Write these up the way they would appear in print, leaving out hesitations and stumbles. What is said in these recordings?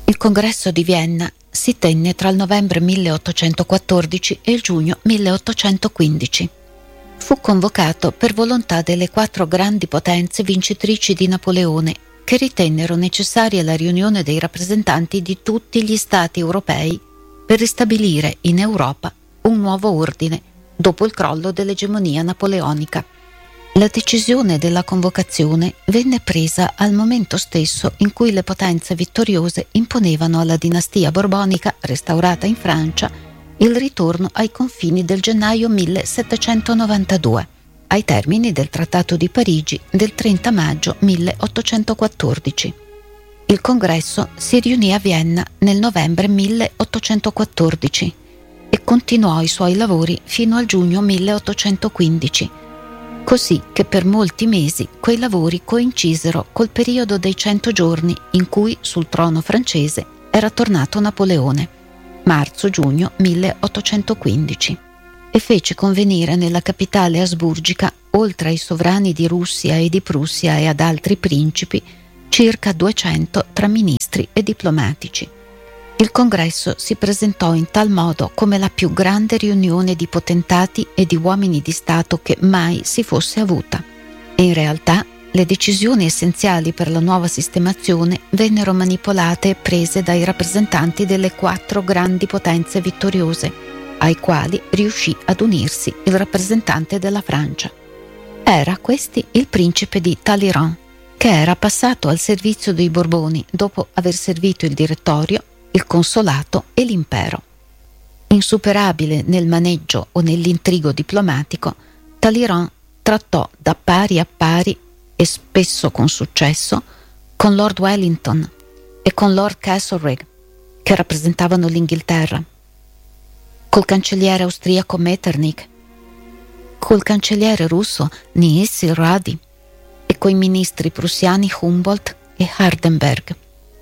Il congresso di Vienna si tenne tra il novembre 1814 e il giugno 1815. Fu convocato per volontà delle 4 grandi potenze vincitrici di Napoleone, che ritennero necessaria la riunione dei rappresentanti di tutti gli stati europei per ristabilire in Europa un nuovo ordine dopo il crollo dell'egemonia napoleonica. La decisione della convocazione venne presa al momento stesso in cui le potenze vittoriose imponevano alla dinastia borbonica, restaurata in Francia, il ritorno ai confini del gennaio 1792, ai termini del Trattato di Parigi del 30 maggio 1814. Il congresso si riunì a Vienna nel novembre 1814 e continuò i suoi lavori fino al giugno 1815, così che per molti mesi quei lavori coincisero col periodo dei 100 giorni in cui sul trono francese era tornato Napoleone, marzo-giugno 1815, e fece convenire nella capitale asburgica, oltre ai sovrani di Russia e di Prussia e ad altri principi, circa 200 tra ministri e diplomatici. Il congresso si presentò in tal modo come la più grande riunione di potentati e di uomini di Stato che mai si fosse avuta. E in realtà le decisioni essenziali per la nuova sistemazione vennero manipolate e prese dai rappresentanti delle 4 grandi potenze vittoriose, ai quali riuscì ad unirsi il rappresentante della Francia. Era questi il principe di Talleyrand, che era passato al servizio dei Borboni dopo aver servito il direttorio, il consolato e l'impero. Insuperabile nel maneggio o nell'intrigo diplomatico, Talleyrand trattò da pari a pari e spesso con successo con Lord Wellington e con Lord Castlereagh, che rappresentavano l'Inghilterra, col cancelliere austriaco Metternich, col cancelliere russo Niisil Radi e coi ministri prussiani Humboldt e Hardenberg.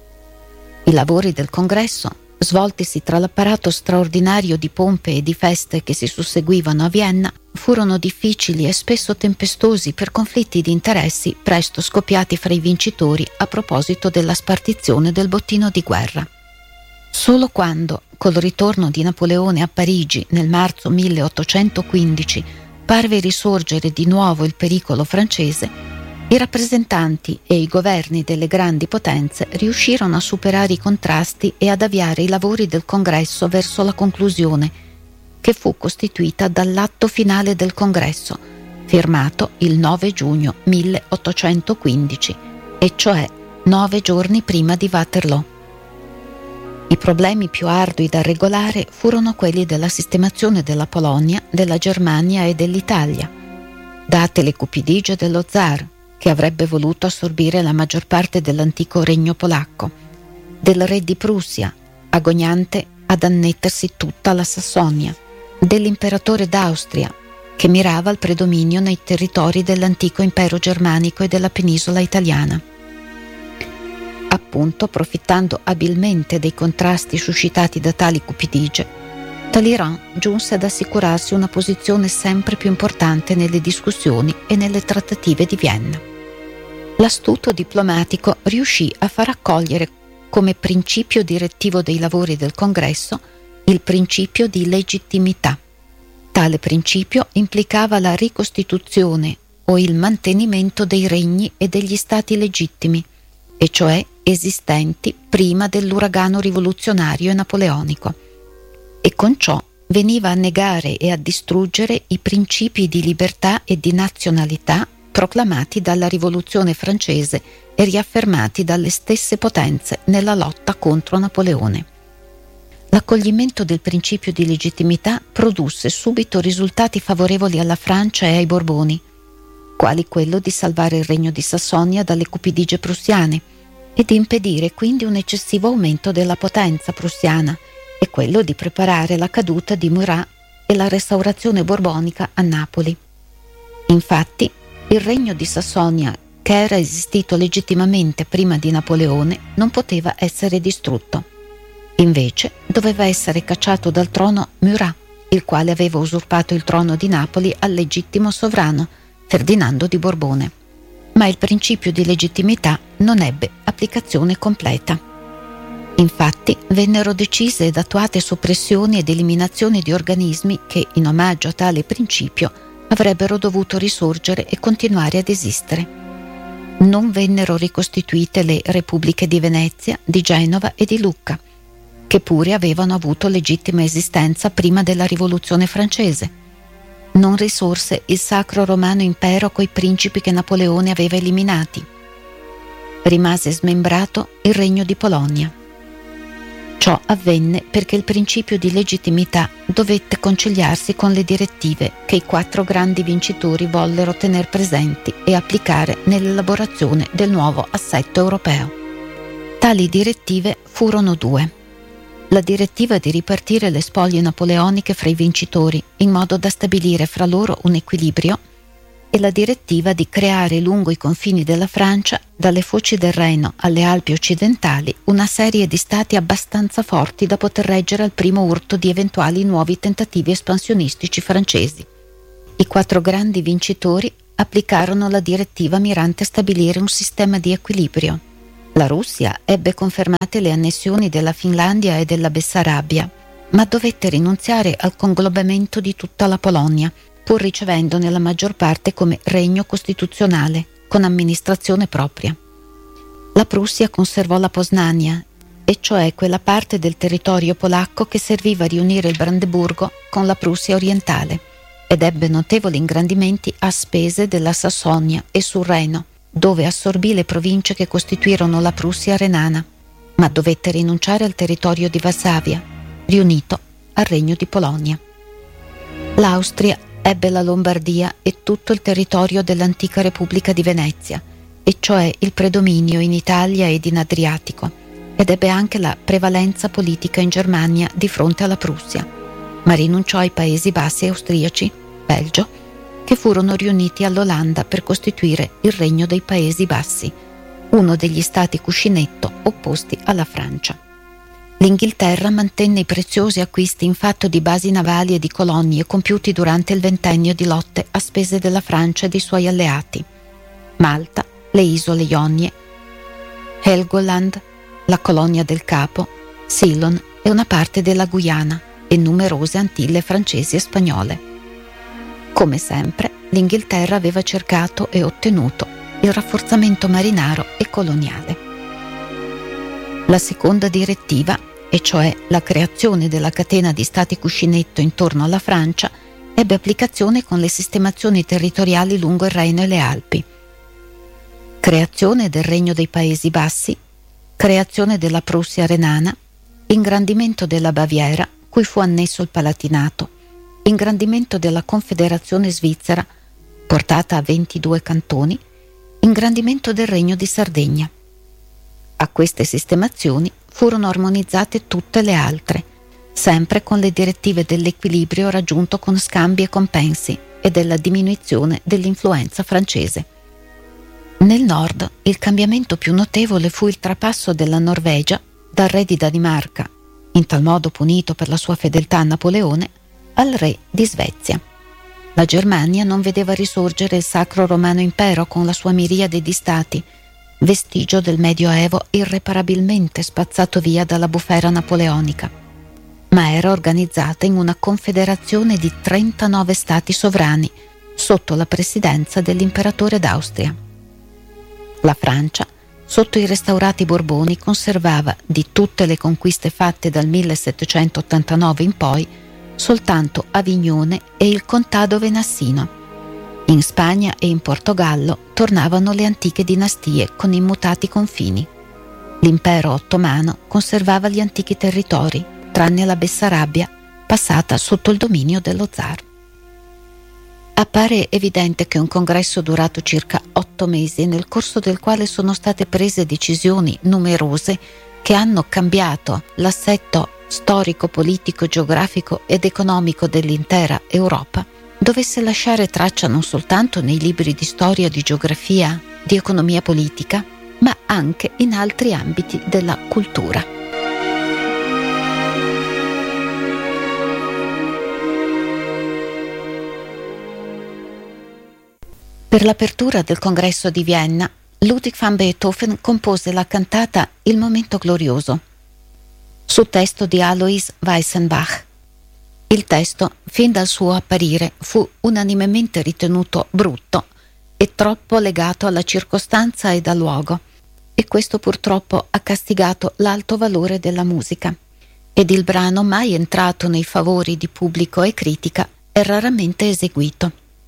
I lavori del congresso, svoltisi tra l'apparato straordinario di pompe e di feste che si susseguivano a Vienna, furono difficili e spesso tempestosi per conflitti di interessi presto scoppiati fra i vincitori a proposito della spartizione del bottino di guerra. Solo quando, col ritorno di Napoleone a Parigi nel marzo 1815, parve risorgere di nuovo il pericolo francese, i rappresentanti e i governi delle grandi potenze riuscirono a superare i contrasti e ad avviare i lavori del congresso verso la conclusione, che fu costituita dall'atto finale del congresso, firmato il 9 giugno 1815, e cioè 9 giorni prima di Waterloo. I problemi più ardui da regolare furono quelli della sistemazione della Polonia, della Germania e dell'Italia, date le cupidigie dello zar, che avrebbe voluto assorbire la maggior parte dell'antico regno polacco, del re di Prussia, agognante ad annettersi tutta la Sassonia, dell'imperatore d'Austria, che mirava al predominio nei territori dell'antico impero germanico e della penisola italiana. Appunto, approfittando abilmente dei contrasti suscitati da tali cupidigie, Talleyrand giunse ad assicurarsi una posizione sempre più importante nelle discussioni e nelle trattative di Vienna. L'astuto diplomatico riuscì a far accogliere come principio direttivo dei lavori del congresso il principio di legittimità. Tale principio implicava la ricostituzione o il mantenimento dei regni e degli stati legittimi, e cioè esistenti prima dell'uragano rivoluzionario e napoleonico, e con ciò veniva a negare e a distruggere i principi di libertà e di nazionalità proclamati dalla rivoluzione francese e riaffermati dalle stesse potenze nella lotta contro Napoleone. L'accoglimento del principio di legittimità produsse subito risultati favorevoli alla Francia e ai Borboni, quali quello di salvare il regno di Sassonia dalle cupidigie prussiane e di impedire quindi un eccessivo aumento della potenza prussiana, e quello di preparare la caduta di Murat e la restaurazione borbonica a Napoli. Infatti, il regno di Sassonia, che era esistito legittimamente prima di Napoleone, non poteva essere distrutto. Invece doveva essere cacciato dal trono Murat, il quale aveva usurpato il trono di Napoli al legittimo sovrano, Ferdinando di Borbone. Ma il principio di legittimità non ebbe applicazione completa. Infatti vennero decise ed attuate soppressioni ed eliminazioni di organismi che, in omaggio a tale principio, avrebbero dovuto risorgere e continuare ad esistere. Non vennero ricostituite le repubbliche di Venezia, di Genova e di Lucca, che pure avevano avuto legittima esistenza prima della Rivoluzione francese. Non risorse il Sacro Romano Impero coi principi che Napoleone aveva eliminati. Rimase smembrato il Regno di Polonia. Ciò avvenne perché il principio di legittimità dovette conciliarsi con le direttive che i 4 grandi vincitori vollero tener presenti e applicare nell'elaborazione del nuovo assetto europeo. Tali direttive furono 2. La direttiva di ripartire le spoglie napoleoniche fra i vincitori in modo da stabilire fra loro un equilibrio e la direttiva di creare lungo i confini della Francia, dalle foci del Reno alle Alpi occidentali, una serie di stati abbastanza forti da poter reggere al primo urto di eventuali nuovi tentativi espansionistici francesi. I 4 grandi vincitori applicarono la direttiva mirante a stabilire un sistema di equilibrio. La Russia ebbe confermate le annessioni della Finlandia e della Bessarabia, ma dovette rinunziare al conglobamento di tutta la Polonia, pur ricevendone la maggior parte come regno costituzionale, con amministrazione propria. La Prussia conservò la Posnania, e cioè quella parte del territorio polacco che serviva a riunire il Brandeburgo con la Prussia orientale, ed ebbe notevoli ingrandimenti a spese della Sassonia e sul Reno, dove assorbì le province che costituirono la Prussia renana, ma dovette rinunciare al territorio di Varsavia, riunito al Regno di Polonia. L'Austria ebbe la Lombardia e tutto il territorio dell'antica Repubblica di Venezia, e cioè il predominio in Italia ed in Adriatico, ed ebbe anche la prevalenza politica in Germania di fronte alla Prussia, ma rinunciò ai Paesi Bassi austriaci, Belgio, che furono riuniti all'Olanda per costituire il Regno dei Paesi Bassi, uno degli stati cuscinetto opposti alla Francia. L'Inghilterra mantenne i preziosi acquisti in fatto di basi navali e di colonie compiuti durante il ventennio di lotte a spese della Francia e dei suoi alleati. Malta, le isole Ionie, Helgoland, la colonia del Capo, Ceylon e una parte della Guyana e numerose Antille francesi e spagnole. Come sempre, l'Inghilterra aveva cercato e ottenuto il rafforzamento marinaro e coloniale. La seconda direttiva, e cioè la creazione della catena di stati cuscinetto intorno alla Francia, ebbe applicazione con le sistemazioni territoriali lungo il Reno e le Alpi. Creazione del Regno dei Paesi Bassi, creazione della Prussia renana, ingrandimento della Baviera, cui fu annesso il Palatinato, ingrandimento della Confederazione Svizzera, portata a 22 cantoni, ingrandimento del Regno di Sardegna. A queste sistemazioni furono armonizzate tutte le altre, sempre con le direttive dell'equilibrio raggiunto con scambi e compensi e della diminuzione dell'influenza francese. Nel nord il cambiamento più notevole fu il trapasso della Norvegia dal re di Danimarca, in tal modo punito per la sua fedeltà a Napoleone, al re di Svezia. La Germania non vedeva risorgere il Sacro Romano Impero con la sua miriade di stati, vestigio del Medioevo irreparabilmente spazzato via dalla bufera napoleonica, ma era organizzata in una confederazione di 39 stati sovrani sotto la presidenza dell'imperatore d'Austria. La Francia, sotto i restaurati Borboni, conservava di tutte le conquiste fatte dal 1789 in poi soltanto Avignone e il Contado Venassino. In Spagna e in Portogallo tornavano le antiche dinastie con immutati confini. L'impero ottomano conservava gli antichi territori, tranne la Bessarabia, passata sotto il dominio dello zar. Appare evidente che un congresso durato circa 8 mesi, nel corso del quale sono state prese decisioni numerose che hanno cambiato l'assetto storico, politico, geografico ed economico dell'intera Europa, dovesse lasciare traccia non soltanto nei libri di storia, di geografia, di economia politica, ma anche in altri ambiti della cultura. Per l'apertura del congresso di Vienna, Ludwig van Beethoven compose la cantata Il momento glorioso, su testo di Alois Weissenbach. Il testo, fin dal suo apparire, fu unanimemente ritenuto brutto e troppo legato alla circostanza ed al luogo, e questo purtroppo ha castigato l'alto valore della musica, ed il brano, mai entrato nei favori di pubblico e critica, è raramente eseguito.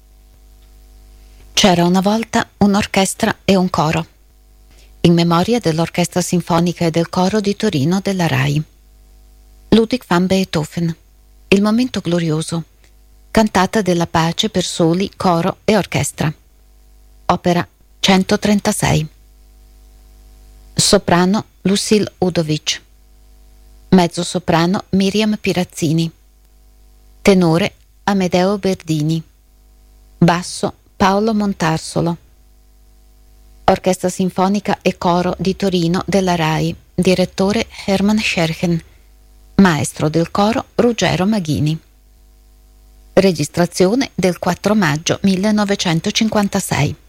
C'era una volta un'orchestra e un coro, in memoria dell'Orchestra Sinfonica e del Coro di Torino della RAI. Ludwig van Beethoven, Il momento glorioso, cantata della pace per soli, coro e orchestra. Opera 136. Soprano Lucille Udovic. Mezzosoprano Miriam Pirazzini. Tenore Amedeo Berdini. Basso Paolo Montarsolo. Orchestra Sinfonica e Coro di Torino della RAI. Direttore Hermann Scherchen. Maestro del coro Ruggero Maghini. Registrazione del 4 maggio 1956.